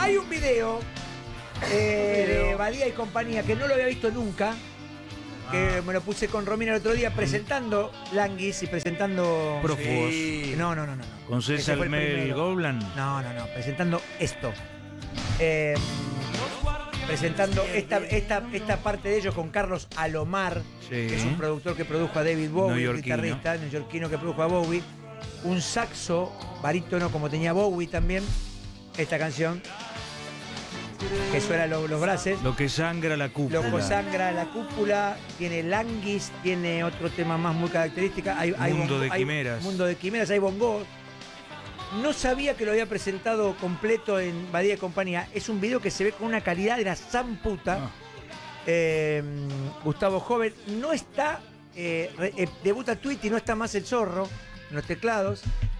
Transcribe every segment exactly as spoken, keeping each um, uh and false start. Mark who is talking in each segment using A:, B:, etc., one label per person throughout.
A: Hay un video eh, de Badía y compañía que no lo había visto nunca. Que ah. me lo puse con Romina el otro día presentando Languis y presentando
B: Prófugos.
A: Sí. No, no, no, no, no.
B: Con César Mel Goblan.
A: No, no, no. Presentando esto. Eh, presentando esta, esta, esta parte de ellos con Carlos Alomar, sí. que es un productor que produjo a David Bowie, un guitarrista neoyorquino que produjo a Bowie. Un saxo barítono como tenía Bowie también. Esta canción. Que suena los, los brases.
B: Lo que sangra la cúpula.
A: Lo que sangra la cúpula. Tiene Languis, tiene otro tema más muy característica. Hay, hay
B: mundo
A: bongo,
B: de quimeras.
A: Hay mundo de quimeras, hay bongo. No sabía que lo había presentado completo en Badía y compañía. Es un video que se ve con una calidad de la zamputa. Ah. Eh, Gustavo Joven. No está. Eh, eh, debuta Tweety, no está más el zorro en los teclados.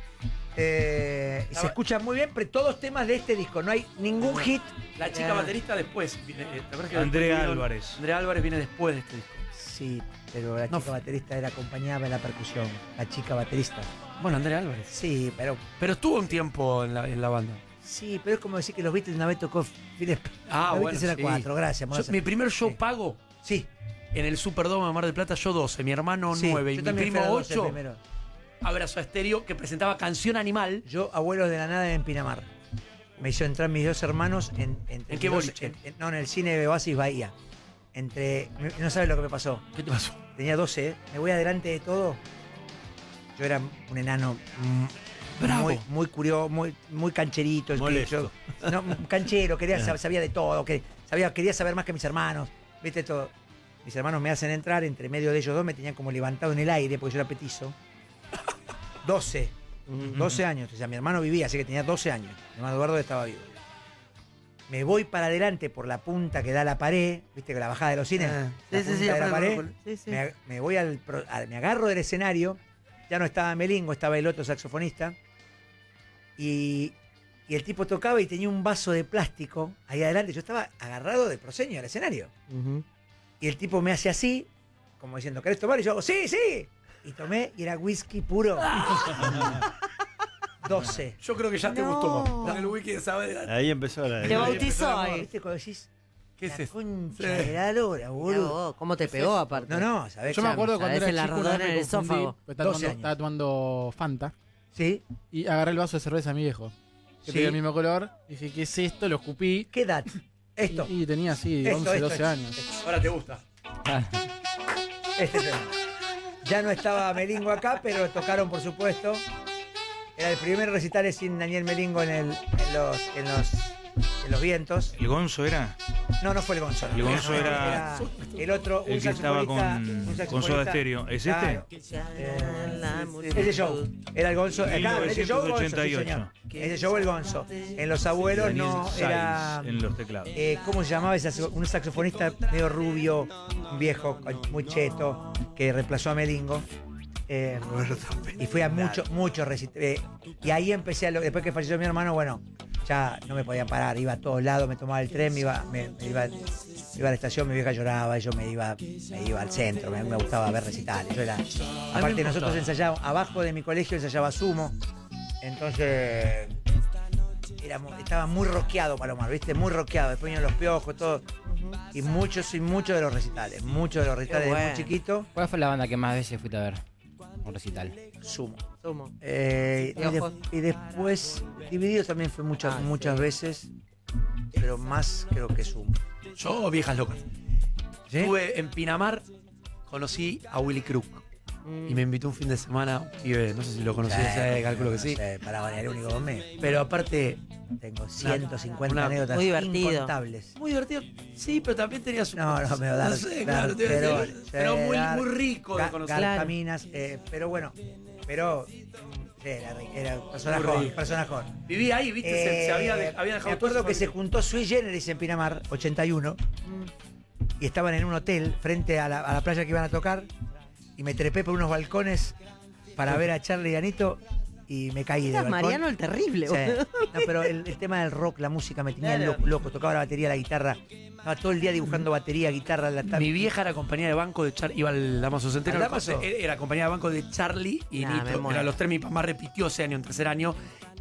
A: Eh, se escucha muy bien, pero todos temas de este disco. No hay ningún hit.
C: La chica eh, baterista después. ¿Te
B: que Andrea después Álvarez.
C: Andrea Álvarez viene después de este disco.
A: Sí, pero la chica no. baterista era acompañada en la percusión. La chica baterista.
C: Bueno, Andrea Álvarez.
A: Sí, pero.
C: Pero estuvo un tiempo en la, en la banda.
A: Sí, pero es como decir que los Beatles una vez tocó.
C: Ah,
A: los
C: bueno.
A: Beatles era
C: sí.
A: cuatro, gracias.
C: Yo, mi primer show
A: sí.
C: pago.
A: Sí.
C: En el Superdome de Mar del Plata, yo doce, mi hermano
A: sí,
C: nueve y mi primo ocho. Abrazo a Estéreo, que presentaba Canción Animal.
A: Yo, Abuelos de la Nada en Pinamar. Me hizo entrar mis dos hermanos en... ¿En,
C: ¿En qué boliche?
A: En, en, no, en el cine de Oasis Bahía. Entre... No sabes lo que me pasó.
C: ¿Qué te pasó?
A: Tenía doce, ¿eh? Me voy adelante de todo. Yo era un enano...
C: Bravo.
A: Muy, muy curioso, muy, muy cancherito.
B: Molesto.
A: Yo, no, canchero, quería, yeah. sabía de todo. Que, sabía, quería saber más que mis hermanos. Viste todo. Mis hermanos me hacen entrar, entre medio de ellos dos me tenían como levantado en el aire porque yo era petizo. doce. doce años. O sea, mi hermano vivía, así que tenía doce años. Mi hermano Eduardo estaba vivo. Me voy para adelante por la punta que da la pared, viste, con la bajada de los cines. Ah,
C: la sí, sí, sí,
A: de la pared.
C: Sí, sí.
A: Me, me voy al, al. Me agarro del escenario. Ya no estaba Melingo, estaba el otro saxofonista. Y, y el tipo tocaba y tenía un vaso de plástico ahí adelante. Yo estaba agarrado de proseño al escenario. Uh-huh. Y el tipo me hace así, como diciendo, ¿querés tomar? Y yo hago, ¡sí, sí! Y tomé y era whisky puro. doce.
C: Yo creo que ya te no. gustó más. Con el whisky de saber.
B: Ahí empezó la.
D: Te bautizó ahí.
A: ¿Viste cuando decís?
C: ¿Qué es eso?
A: Concha sí. de la lora, boludo.
D: ¿Cómo te pegó aparte?
A: No, no, ¿sabés?
E: Yo me acuerdo cuando era
D: el
E: chico,
D: ardor en el esófago.
E: Estaba tomando, estaba tomando Fanta.
A: Sí.
E: Y agarré el vaso de cerveza a mi viejo. Que sí. tenía el mismo color. Dije, ¿qué es esto? Lo escupí.
A: ¿Qué edad? Esto.
E: Y, y tenía así, esto, once, esto, doce esto, años.
C: Esto. Ahora te gusta.
A: Este tema. Ya no estaba Melingo acá, pero tocaron, por supuesto. Era el primer recital sin Daniel Melingo en, el, en, los, en, los, en los vientos.
B: ¿El Gonzo era?
A: No, no fue el Gonzo. No.
B: El Gonzo
A: no,
B: era,
A: era el otro,
B: el
A: un
B: que estaba con, con Soda Stereo. ¿Es
A: claro.
B: este?
A: Eh, ese show. Era el Gonzo.
B: mil novecientos ochenta y ocho.
A: Sí, ese show el Gonzo. En Los Abuelos Daniel no
B: Saiz
A: era.
B: En los teclados.
A: Eh, ¿Cómo se llamaba ese? Un saxofonista medio rubio, un viejo, muy cheto, que reemplazó a Melingo. Eh, y fui a muchos, muchos recitales. Eh, y ahí empecé a lo, después que falleció mi hermano, bueno, ya no me podía parar, iba a todos lados, me tomaba el tren, me iba, me, me iba, me iba a la estación, mi vieja lloraba, yo me iba, me iba al centro, me, me gustaba ver recitales. Yo era, aparte nosotros ensayábamos, abajo de mi colegio ensayaba sumo, entonces era, estaba muy rockeado Palomar, viste, muy rockeado, después venían los piojos, todo. Y muchos y muchos de los recitales, muchos de los recitales bueno. de muy chiquito.
D: ¿Cuál fue la banda que más veces fuiste a ver? Un recital.
A: Sumo.
D: Sumo.
A: Eh, y, de, y después, Divididos también fue muchas, ah, muchas sí. veces, pero más creo que Sumo.
C: Yo, Viejas Locas. ¿Sí? Estuve en Pinamar, conocí a Willy Crook. Mm. Y me invitó un fin de semana, y no sé si lo conocí, sí, ese, calculo que sí.
A: No sé, para variar, el único con mí.
C: Pero aparte,
A: tengo ciento cincuenta una,
D: anécdotas muy divertido.
A: Incontables.
C: Muy divertido, sí, pero también tenía su.
A: No, no, me da.
C: No sé, claro, pero, pero, pero muy, muy rico de conocer.
A: Caminas, eh, pero bueno, pero. Era, era personajón, personajón.
C: Viví ahí, viste, eh, se, se había, de, había dejado.
A: Me acuerdo que se juntó Sui Generis en Pinamar, ochenta y uno, mm. y estaban en un hotel frente a la, a la playa que iban a tocar. Y me trepé por unos balcones para ver a Charlie y Anito y me caí de balcón.
D: Mariano el Terrible,
A: sí. No, pero el, el tema del rock, la música me tenía claro. loco, loco. Tocaba la batería, la guitarra. Estaba todo el día dibujando batería, guitarra. La
C: Mi vieja era compañía de banco de Charlie. Iba al Damaso Centeno. Damaso? Era compañía de banco de Charlie y nah, Nito. Eran los tres. Mi mamá repitió ese año, en tercer año.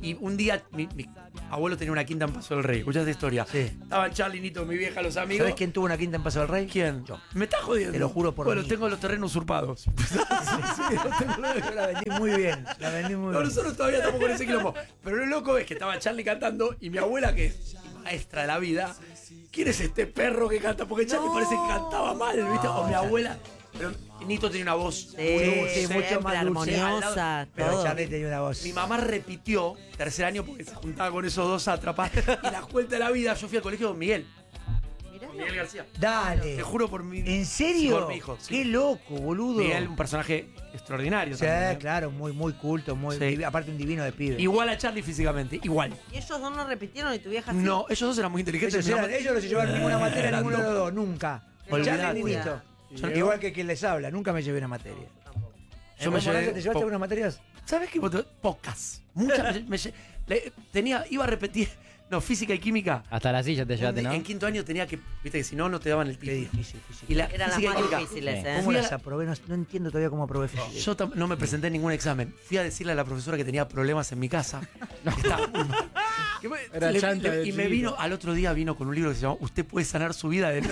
C: Y un día, mi, mi abuelo tenía una quinta en Paso del Rey. ¿Escuchás esta historia?
A: Sí.
C: Estaban Charlie, Nito, mi vieja, los amigos.
A: ¿Sabés quién tuvo una quinta en Paso del Rey?
C: ¿Quién?
A: Yo.
C: Me estás jodiendo.
A: Te lo juro por
C: Bueno,
A: mí.
C: tengo los terrenos usurpados. sí, sí, los tengo los-
A: Yo la vendí muy bien. La vendí muy
C: No,
A: bien.
C: nosotros todavía estamos con ese quilombo. Pero lo loco es que estaba Charlie cantando y mi abuela, que es maestra de la vida, ¿quién es este perro que canta? Porque Charlie parece que cantaba mal, ¿viste? O mi abuela. Pero Nito tenía una voz
A: Sí,
C: muy
A: sí,
C: dulce,
A: mucho más dulce.
F: armoniosa,
A: Pero
F: todo.
A: Charlie tenía una voz.
C: Mi mamá repitió tercer año porque se juntaba con esos dos sátrapas. Y la vuelta de la vida, yo fui al colegio con Miguel. Con Miguel García.
A: Dale.
C: Te juro por mi.
A: ¿En serio?
C: Por mi hijo. sí.
A: Qué loco, boludo.
C: Miguel, un personaje extraordinario.
A: Sí,
C: también, ¿eh?
A: claro, muy, muy culto, muy
C: Sí.
A: divi- aparte un divino de pibe.
C: Igual a Charlie físicamente, igual.
F: ¿Y ellos dos no repitieron y tu vieja sí?
C: No, ellos dos eran muy inteligentes.
A: ellos,
C: mi
A: eran-
C: mamá-
A: ellos no se llevaron ninguna materia,
C: Eran
A: ninguno de los
C: dos.
A: dos, nunca.
C: Olvidate.
A: Charlie ni Nito.
E: Yo-
A: Igual que quien les habla, nunca me llevé una materia.
C: Yo me llevé
A: ¿Te llevaste
C: po-
A: algunas materias?
C: ¿Sabes qué? Pocas. Muchas. me- me lle- le- tenía, iba a repetir. No, física y química.
D: Hasta la silla te llevaste, ¿no?
C: En quinto año tenía que. Viste que si no, no te daban el
A: Qué
C: título.
A: difícil, física.
C: Y la
F: Eran las
C: física y
F: más
C: química.
F: difíciles,
D: Sí.
F: ¿eh?
A: ¿Cómo
C: Fui a
A: las
C: la-
A: aprobé? No, no entiendo todavía cómo aprobé física.
C: Yo tam- no me presenté en ningún examen. Fui a decirle a la profesora que tenía problemas en mi casa. Que estaba muy mal. Que me-
E: Era
C: le-
E: chanta
C: le-
E: de
C: y me
E: chiquito.
C: vino, al otro día vino con un libro que se llama Usted puede sanar su vida de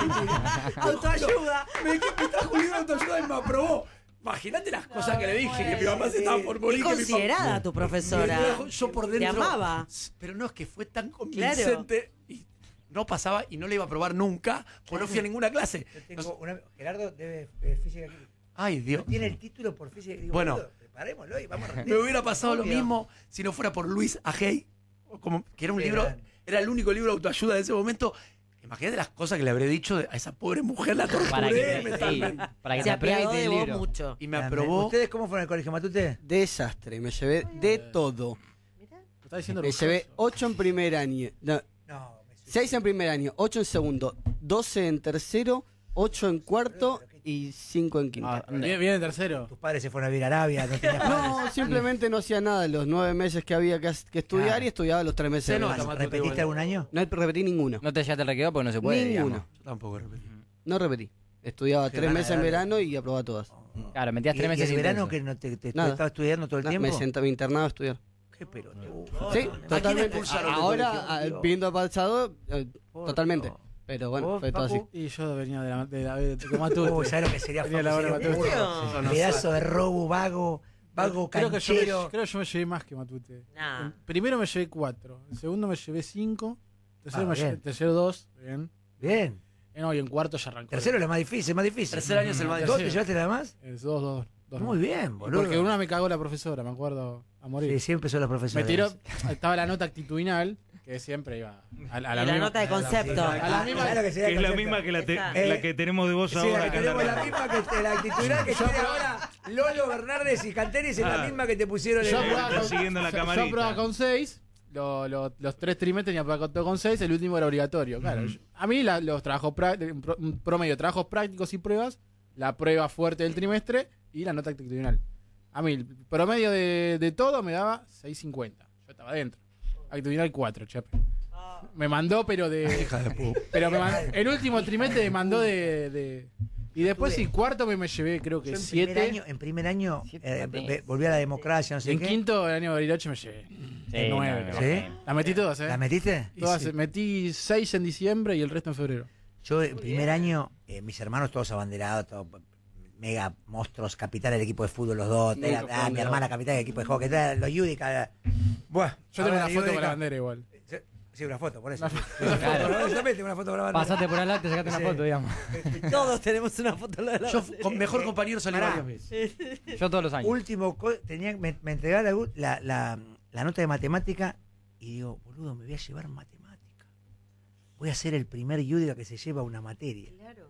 F: Autoayuda.
C: Me, me trajo un libro de autoayuda y me aprobó. Imagínate las cosas que le dije, que mi mamá se estaba por morir.
F: Qué
C: que mi papá-
F: considerada tu profesora.
C: Me trajo- yo por dentro.
F: Te amaba.
C: Pero no, es que fue tan convincente. Y no pasaba y no le iba a probar nunca, porque no fui a ninguna clase.
A: Yo tengo una- Gerardo debe eh, física química.
C: Ay, Dios.
A: No tiene el título por física química.
C: Bueno.
A: Boludo, preparémoslo y vamos a rendir.
C: Me hubiera pasado lo
A: Obvio.
C: mismo si no fuera por Luis Ajei, o como, que era un
A: Qué
C: libro,
A: grande.
C: era el único libro de autoayuda de ese momento. Imagínate las cosas que le habré dicho a esa pobre mujer, la
D: Para que
C: torturé
D: te, sí,
C: mentalmente.
D: para que
F: Se
D: te apruebe
F: apiadó
D: y te
F: de
D: dé el
F: vos
D: libro.
F: mucho.
C: Y me aprobó.
A: ¿Ustedes cómo fueron al colegio Matute?
G: Desastre, me llevé de todo.
E: Me está diciendo
G: Me
E: orgulloso.
G: llevé ocho en primer año, no,
A: No, me suicido.
G: seis en primer año, ocho en segundo, doce en tercero, ocho en cuarto y cinco en quinto.
E: Ah, viene, viene en tercero.
A: Tus padres se fueron a vivir a Arabia, no tenías padres.
G: No, simplemente no hacía nada los nueve meses que había que, que estudiar
A: Claro.
G: y estudiaba los tres meses.
C: Se
G: de
C: nota,
G: verano.
C: Matute,
A: ¿Repetiste
C: igual.
A: algún año?
G: No repetí ninguno.
D: No te llevaste el recreo porque no se puede,
G: Ninguno.
D: digamos.
C: Yo tampoco repetí.
G: No repetí. Estudiaba tres
A: gana
G: meses
A: de
G: en
A: darle.
G: verano y aprobaba todas.
D: Claro, metías
A: ¿Y,
D: tres
A: y
D: meses
A: el verano
D: intensos.
A: que no te, te
G: Nada.
A: estabas estudiando todo el
G: No,
A: tiempo?
G: me, senta, me internaba a estudiar.
A: Qué pelotudo.
G: Sí,
C: ¿A quién
G: totalmente.
C: expulsaron del
G: Ahora,
A: colegio?
G: ah,
A: Dios.
G: viendo al pasado, eh,
A: Por
G: totalmente.
A: Dios.
G: Pero bueno,
A: ¿Vos,
G: fue todo así.
A: Papu?
E: Y yo venía de la de la de, de Matute.
A: Uy, ¿sabes lo que sería?
E: Tenía
A: Facu?
E: la hora
A: Sería
E: de
A: un
E: Matute.
A: burro. Pedazo de robo, vago, vago,
E: creo que, yo me,
A: canchero.
E: creo que yo me llevé más que Matute.
F: Nah.
E: En primero me llevé cuatro. En segundo me llevé cinco. Tercero,
A: Ah,
E: me
A: bien.
E: llevé, tercero dos. Bien.
A: Bien.
E: Eh, no, y en cuarto ya arrancó.
A: Tercero es lo más difícil, más difícil.
C: Tercer año es el más
A: ¿Dos
C: difícil.
A: te llevaste nada más?
E: Es dos, dos, dos.
A: Muy bien, boludo.
E: Porque una me cagó la profesora, me acuerdo, a morir.
A: Sí, siempre son los
E: me
A: profesores.
E: tiró, estaba la nota actitudinal, que siempre iba a, a la,
F: Y la
E: misma-
F: nota de concepto.
E: a la misma-
A: Claro que sería
B: Que es la
A: concepto.
B: misma que la, te-
F: Esa.
B: la que tenemos de vos
A: Sí,
B: ahora.
A: la,
B: acá en
A: tenemos la
B: radio.
A: misma que la actitudinal que tiene ahora Lolo Bernardes y Canteris es la
B: Ah.
A: misma que te pusieron
E: Yo
A: en
E: aprobaba
B: Está
E: con-
B: siguiendo la
E: yo- yo
B: camarita.
E: aprobaba con seis, lo- lo- los tres trimestres tenía aprobado todo con seis, el último era obligatorio. Claro, yo- a mí la- los trabajos prácticos, un pro- un promedio de trabajos prácticos y pruebas, la prueba fuerte del trimestre y la nota actitudinal. A mí el promedio de, de todo me daba seis cincuenta. Yo estaba dentro. Actitudinal cuatro, chepe. Me mandó, pero de.
C: Hija de puta.
E: Pero me mandó- el último trimestre me mandó de. de- y después,
A: Tuve-
E: sí, cuarto me, me llevé, creo que
A: Yo en primer
E: siete.
A: año, en primer año
D: Siete
A: eh,
D: materias.
A: ve- volví a la democracia, no
E: Y
A: sé
E: en
A: qué.
E: quinto, el año de Bariloche me llevé.
D: Sí,
E: nueve,
D: no,
E: creo.
A: ¿Sí?
D: no.
E: Las metí todas, ¿eh?
A: ¿La metiste?
E: Todas,
C: Y sí.
E: metí seis en diciembre y el resto en febrero.
A: Yo en primer año, eh, mis hermanos todos abanderados, todos mega monstruos, capitán del equipo de fútbol, los dos.
G: Nunca
A: Era-
G: fue
A: ah, mi
G: abanderado.
A: hermana capitán del equipo de hockey, era los Yudica. Buah,
E: Yo tengo
A: ahora
E: una foto con
A: Yudica-
E: la bandera igual.
A: Sí, Sí, una foto, por eso.
E: Una
A: Claro. Yo también tengo una foto con la bandera.
D: Pasaste por adelante, sacaste una
A: Sí.
D: foto, digamos.
F: Todos tenemos una foto de la
C: Yo fu- con mejor compañero salí
A: Pará.
C: varias veces.
D: Yo todos los años.
A: Último, co- tenía, me, me entregaron la, la, la nota de matemática y digo, boludo, me voy a llevar matemática. Voy a ser el primer Yudica que se lleva una materia.
F: Claro.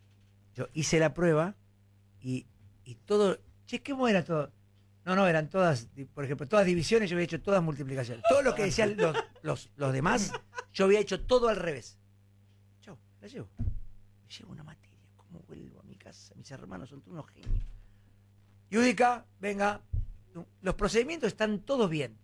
A: Yo hice la prueba y, y todo. Che, ¿cómo era todo? No, no, eran todas, di- por ejemplo, todas divisiones, yo había hecho todas multiplicaciones. Todo lo que decían los, los, los demás, yo había hecho todo al revés. Chau, la llevo. Me llevo una materia. ¿Cómo vuelvo a mi casa? Mis hermanos son todos unos genios. Yudica, venga. Los procedimientos están todos bien.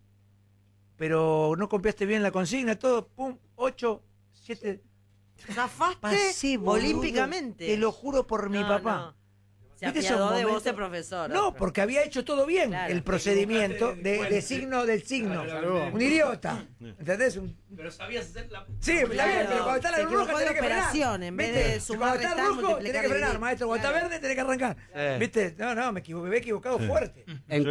A: Pero no copiaste bien la consigna, todo, pum, ocho, siete.
F: Zafaste
A: Pasé, boludo.
F: olímpicamente.
A: Te lo juro por mi
F: No,
A: papá.
F: no. Se
A: ¿Viste
F: apiadó
A: esos
F: de vos
A: momentos?
F: el profesor.
A: No, porque había hecho todo bien
F: Claro.
A: el procedimiento de, de signo del signo. Un idiota. ¿Entendés? Un-
C: Pero sabías hacer la.
A: Sí, está bien, pero cuando está la
F: Se
A: luz
F: equivocó
A: roja
F: de
A: tenés que frenar.
F: operación, en vez
A: ¿Viste?
F: de sumar,
A: Cuando está
F: restar,
A: rojo tenés
F: multiplicar,
A: que frenar,
F: dividir.
A: maestro. Cuando está
F: Claro.
A: verde tenés que arrancar.
C: Sí.
A: ¿Viste? No, no, me equivoqué, me había equivocado fuerte.
G: En